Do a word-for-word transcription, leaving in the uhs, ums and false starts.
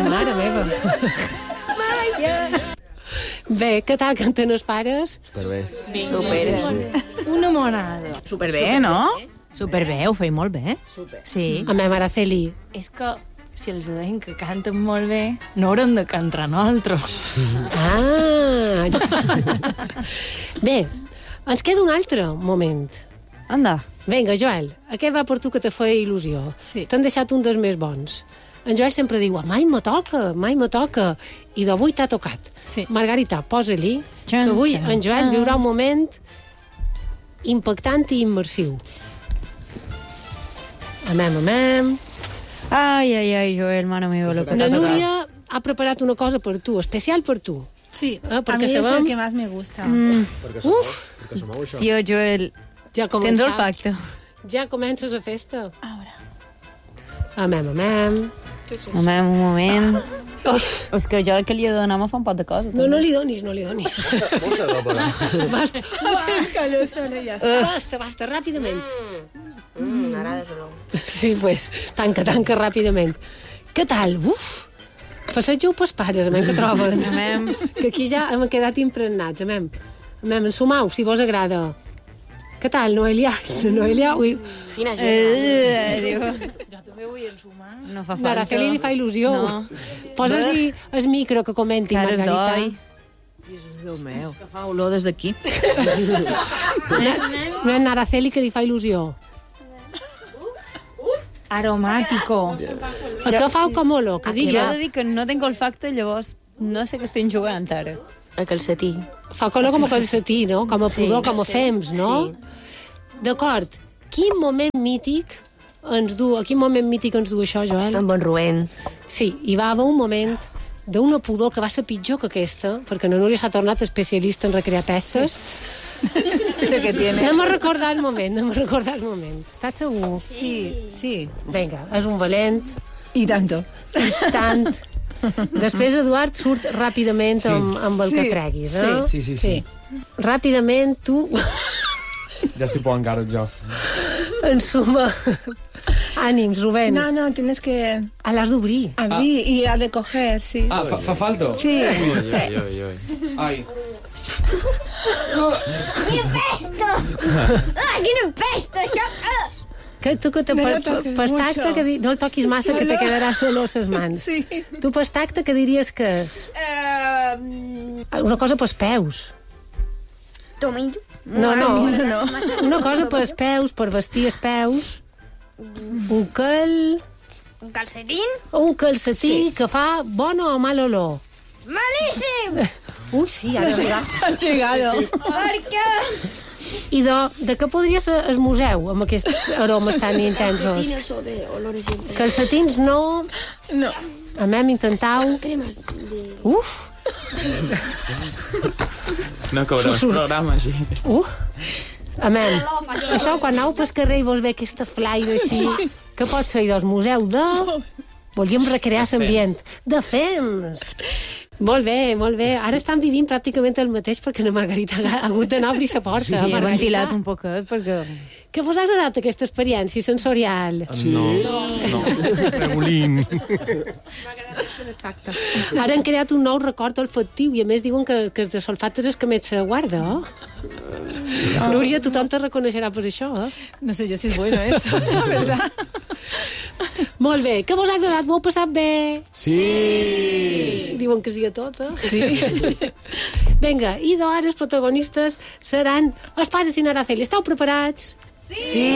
mare meva. Bé, què tal canten els pares? Superbé. Super. Una monada. Superbé, no? Superbé, ho feia molt bé. Super. Sí. A meva Araceli. És que si els deien que canten molt bé, no haurem de cantar nosaltres. Ah! Bé, ens queda un altre moment. Anda. Vinga, Joel, aquest va per tu que te feia il·lusió. Sí. T'han deixat un dels més bons. En Joel sempre diu, mai me toca, mai me toca. I d'avui t'ha tocat. Sí. Margarita, posa-li, que Xan, avui xan, en Joel xan. viurà un moment impactant i immersiu. Amem, amem. Ai, ai, ai, Joel, mare meva, lo que La t'ha tocat. Núria ha preparat una cosa per tu, especial per tu. Sí, Ah, a perquè mí es sabem- el que más me gusta. Mm, Uf, tio, Joel, ja tens comença. olfacte. Ja comences a festa. Ahora. Amem, amem. Moment, un moment. Ui, És que jo el que li he de donar me fa un pot de cosa. no, no li donis, no li donis. Basta, Calor solo ya. basta, basta, ràpidament. Mm, m'agrada solo. Sí, pues, tanca, tanca ràpidament. Què tal? Uf! Passegeu pels pares, amem, que troben. Amem. Que aquí ja hem quedat impregnats, amem. Amem, ensumau, si vos agrada. Què tal, Noelia? Noelia, ui, Fina gent. Eh, diu, Jo també vull ensumar. no fa falta. l'Araceli li fa il·lusió. No. Posa-li el micro que comenti, Que ara es Margarita. doi. Déu meu. Que fa olor des d'aquí. No és Araceli que li fa il·lusió. Aromàtico. El que fa com olor, que Jo digui. he de dir que no tinc olfacte, llavors no sé què estem jugant ara. El calcetí. Fa color com a calcetí, no? Com a pudor, com a fems, no? Sí. D'acord. Quin moment mític ens du, a quin moment mític ens du això, Joel? En bon roent. Sí, hi va haver un moment d'una pudor que va ser pitjor que aquesta, perquè la Núria s'ha tornat especialista en recrear peces. que tiene. Anem a recordar el moment, anem a recordar el moment. Estàs segur? Sí, sí. Vinga, és un valent, Y tanto. i tant. Després Eduard surt ràpidament Sí. amb, amb el que Sí, creguis, no? Sí, sí, sí. Ràpidament tu Ja estic por encara, jo. ensuma. Ànims, Rubén. No, no, tienes que A l'has d'obrir. abrir y a de coger, sí. Ah, fa, fa falta? Sí, sí. Ai. Ah, quina pesta, això és! Que tu que te No per, lo toques per mucho. tacte que di, no el toquis massa que te Solo- quedarà solo a ses mans. Sí. Tu per tacte que diries que és? Uh, Una cosa pels peus. tomato. No, no. No. Una cosa pels peus, per vestir els peus. Un cal... Un calcetín? Un calcetí que fa bona o mal olor. Malíssim! Ui, sí, ara arriba. Has llegado. Perquè... I de, de què podria ser el museu amb aquests aromes tan intensos? Calcetines o de olores intensos. Calcetins no... No. Amem, intentau... Cremes de... Uf, No caurà un programa així. uh. Amem. Això, quan aneu pel carrer i vos ve aquesta flaire així, que pot ser del museu de... Volíem recrear l'ambient. De fems. Molt bé, molt bé. Ara estan vivint pràcticament el mateix perquè la Margarita ha hagut d'anar a obrir la porta. Sí, he Margarita. ventilat un poquet perquè... Què vos ha agradat aquesta experiència sensorial? No, no. Remolín. Ara han creat un nou record olfactiu i a més diuen que, que els de solfates és que més se guarda, oh? Núria, tothom te reconeixerà per això, eh? No sé yo si es bueno eso, la verdad. Molt bé. Què vos ha agradat? M'ho heu passat bé? Sí. Diuen que sí a tot, eh? Sí. Vinga, i d'ara els protagonistes seran els pares d'Inaraceli. Esteu preparats? Sí! Sí!